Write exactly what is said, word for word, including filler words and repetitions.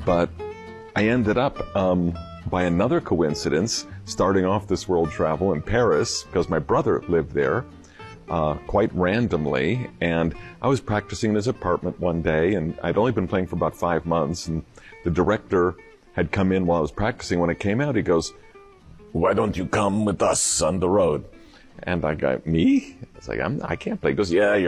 But I ended up, um, by another coincidence, starting off this world travel in Paris because my brother lived there, uh, quite randomly. And I was practicing in his apartment one day, and I'd only been playing for about five months. And the director had come in while I was practicing. When I came out, he goes, "Why don't you come with us on the road?" And I go, "Me?" I was like, I'm, I can't play. He goes, "Yeah, you're